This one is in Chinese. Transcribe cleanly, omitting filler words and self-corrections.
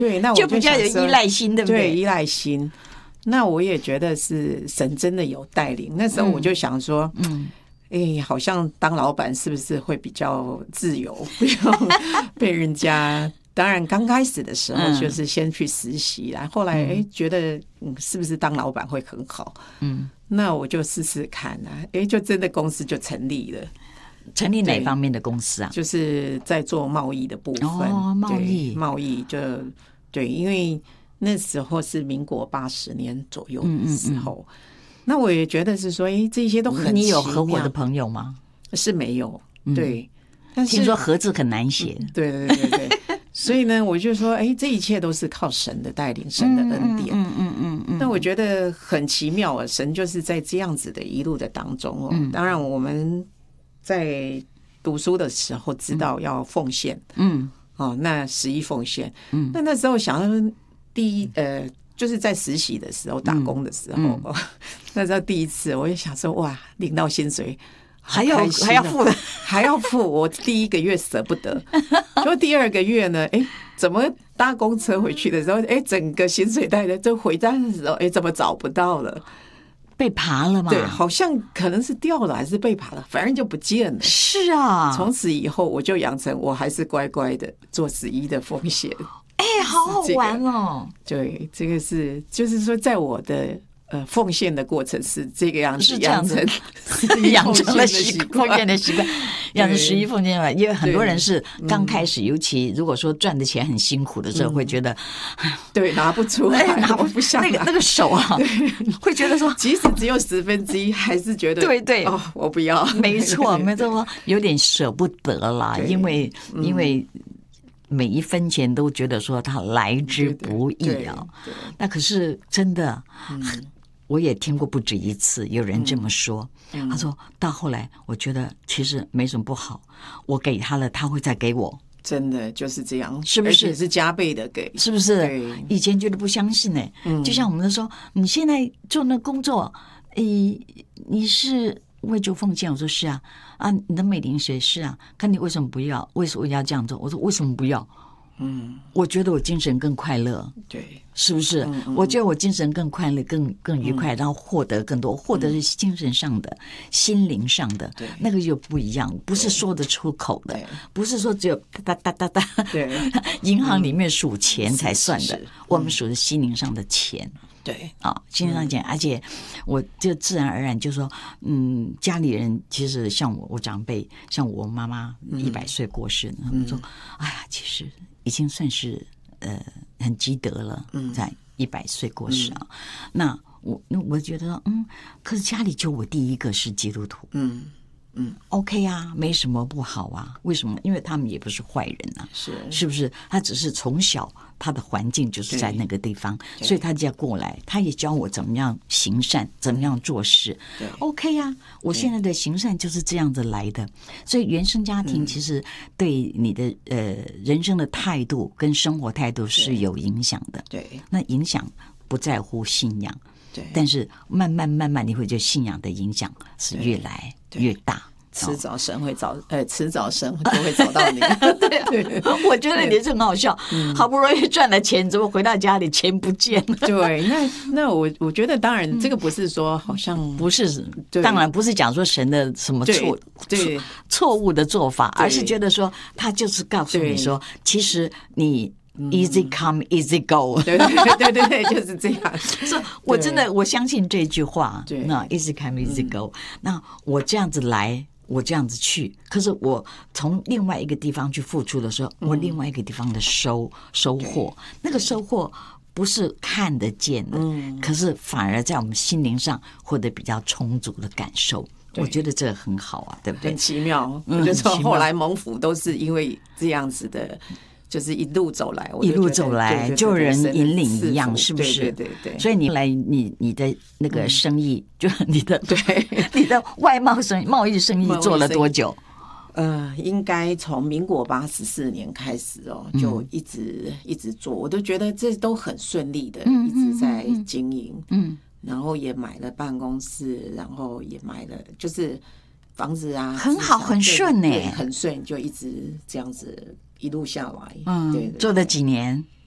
对，那我就比较有依赖心，对不对？ 对，依赖心。那我也觉得是神真的有带领。那时候我就想说，好像当老板是不是会比较自由，不用被人家。当然，刚开始的时候就是先去实习啦，后来觉得是不是当老板会很好？那我就试试看啊，就真的公司就成立了。 成立哪方面的公司啊？ 就是在做贸易的部分。贸易就对，因为那时候是民国80年左右的时候。那我也觉得是说，这些都很奇妙。 你有合伙的朋友吗？ 是没有，对。但是听说合字很难写。 对。所以呢，我就说，这一切都是靠神的带领，神的恩典。那我觉得很奇妙啊，神就是在这样子的一路的当中当然我们在读书的时候知道要奉献，那11奉献，那时候想到就是在实习的时候，打工的时候，那时候第一次，我就想说，哇，领到薪水。还要付，我第1个月舍不得，就第2个月呢，怎么搭公车回去的时候，整个薪水袋的就回家的时候，怎么找不到了？ 被扒了吗？ 对，好像可能是掉了还是被扒了，反正就不见了。 是啊， 从此以后我就养成我还是乖乖的做11的风险。 好好玩哦！ 对，这个就是说在我的。奉献的过程是这个样子， 养成了奉献的习惯，养成11奉献了。因为很多人是刚开始，尤其如果说赚的钱很辛苦的时候，会觉得对拿不出来，拿不下来那个手啊，会觉得说， 即使只有1/10，还是觉得对我不要。 没错，有点舍不得啦，因为每一分钱都觉得说他来之不易啊。那可是真的。我也听过不止一次有人这么说，他说到后来我觉得其实没什么不好，我给他了他会再给我， 真的就是这样， 是不是？ 而且是加倍的给， 是不是？以前觉得不相信呢，就像我们说你现在做那工作，你是为主奉献，我说是啊，你的美龄学是啊，看你为什么不要，为什么要这样做？我说为什么不要？我觉得我精神更快乐， 对， 是不是？我觉得我精神更快乐，更愉快，然后获得更多，获得是精神上的、心灵上的，那个就不一样，不是说得出口的，不是说只有哒哒哒哒哒，对，银行里面数钱才算的，我们数的心灵上的钱。 对心灵上钱，而且我就自然而然就说，家里人其实像我长辈，像我妈妈100岁过世，他们说，哎呀，其实已经算是很积德了，在100岁过世啊。那我觉得可是家里就我第一个是基督徒，OK 啊，没什么不好啊。为什么？因为他们也不是坏人啊，是不是？他只是从小他的环境就是在那个地方，所以他就要过来，他也教我怎么样行善，怎么样做事。OK 啊，我现在的行善就是这样子来的。所以原生家庭其实对你的人生的态度跟生活态度是有影响的。对，那影响不在乎信仰。对，但是慢慢你会觉得信仰的影响是越来越大。 迟早神会迟早神就会找到你。 对，我觉得你是很好笑，好不容易赚了钱，怎么回到家里钱不见了？ 对，那我觉得当然这个不是说好像不是，当然不是讲说神的什么错误的做法，而是觉得说他就是告诉你说，其实你。Easy come, easy go。 对，就是这样。 所以我真的我相信这句话。那 easy come, easy go。那我这样子来，我这样子去，可是我从另外一个地方去付出的时候，我另外一个地方的收获，那个收获不是看得见的，可是反而在我们心灵上获得比较充足的感受。我觉得这个很好啊，对不对？ 很奇妙。我就说后来蒙福都是因为这样子的。就是一路走来， 就有人引领一样，是不是？对。所以你来，你的那个生意，就你的外贸易生意做了多久？ 应该从民国84年开始就一直做，我都觉得这都很顺利的，一直在经营。然后也买了办公室，然后也买了就是房子啊， 很好，很顺很顺，就一直这样子。一路下来， 对，做了几年？